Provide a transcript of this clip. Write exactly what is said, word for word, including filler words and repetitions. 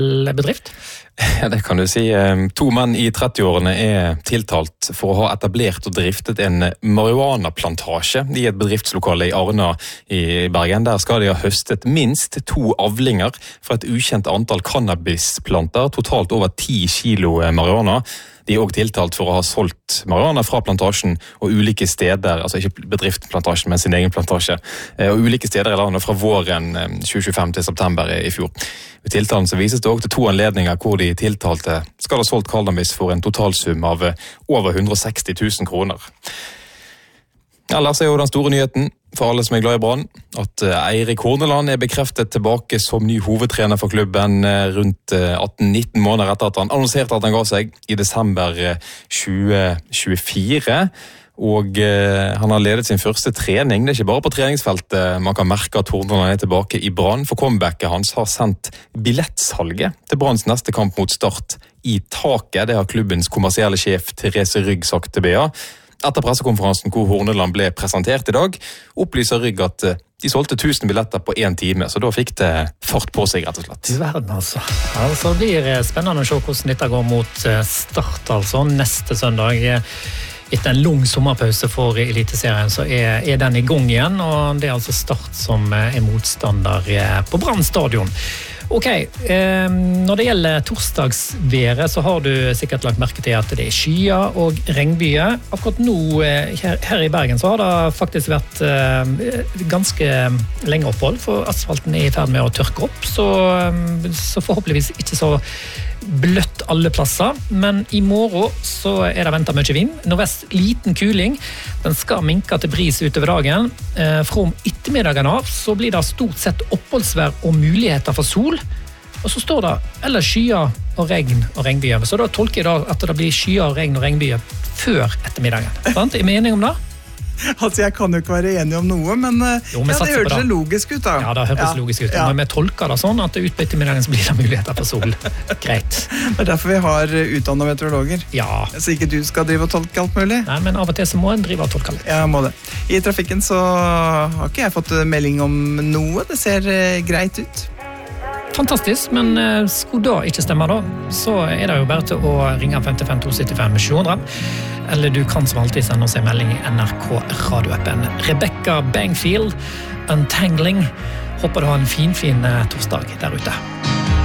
bedrift? Ja, det kan du si. To menn i trettiårene er tiltalt for å ha etablert og driftet en marihuanaplantasje i et bedriftslokale i Arna i Bergen. Der skal de ha høstet minst to avlinger fra et ukjent antall cannabisplanter, totalt over ti kilo marihuana. De er også tiltalt for å ha solgt marihuana fra plantasjen og ulike steder, altså ikke bedriftsplantasjen, men sin egen plantasje, og ulike steder i landet fra våren tjue tjuefem til september i fjor. I tiltalen så vises det også til to anledninger hvor de tiltalte skal ha solgt cannabis for en totalsum av over hundre og seksti tusen kroner. Ellers er jo den store nyheten for alle som er glad i Brann, at Eirik Horneland er bekreftet tilbake som ny hovedtrener for klubben rundt atten nitten måneder etter at han annonserte at han ga seg i desember tjue tjuefire. Og eh, han har ledet sin første trening. Det er ikke bare på treningsfeltet man kan merke at Horneland er tilbake i Brann, for comebacket hans har sendt billettsalget til Branns neste kamp mot Start i taket. Det har klubbens kommersielle sjef Therese Rygg sagt til B A. Etter pressekonferansen hvor Horneland ble presentert i dag, opplyser Rygg at de solgte tusen billetter på en time, så da fikk det fart på seg, rett og slett. I verden, altså. Altså, det blir spennende å se hvordan dette går mot Start, altså, neste søndag. Etter en lang sommerpause for Eliteserien så er, er den i gang igjen, og det er altså Start som er motstander på Brann stadion. Ok, eh, når det gjelder torsdagsværet så har du sikkert lagt merke til at det er skyer og regnbyer. Akkurat nå eh, her, her i Bergen så har det faktisk vært eh, ganske lenge opphold, for asfalten er i ferd med å tørke opp, så, så forhåpentligvis ikke så bløtt alle plasser, men i morgen så er det ventet mye vind. Nordvest liten kuling, den skal minke til bris utover dagen. Eh, fra om ettermiddagen av så blir det stort sett oppholdsvær og muligheter for sol, og så står det eller skyer og regn og regnbyer. Så da tolker jeg da at det blir skyer og regn og regnbyer før ettermiddagen. Sant? Er vi enige om det? Altså, jeg kan jo ikke være enig om noe, men jo, ja, det høres det logisk ut da. Ja, det høres ja. logisk ut, ja. Men vi tolker det sånn at ut på ettermiddagen så blir det muligheter for sol. Greit. Det er derfor vi har utdannet meteorologer. Ja. Så ikke du skal drive og tolke alt mulig. Nei, men av og til så må en drive og tolke litt. Ja, må det. I trafikken så har ikke jeg fått melding om noe. Det ser greit ut. Fantastisk, men skulle da ikke stemme da, så er det jo bare til å ringe fem fem to sytti fem sju hundre, eller du kan som alltid sende oss en melding i N R K radioappen. Rebecca Bangfield, Untangling. Håper du har en fin, fin torsdag der ute.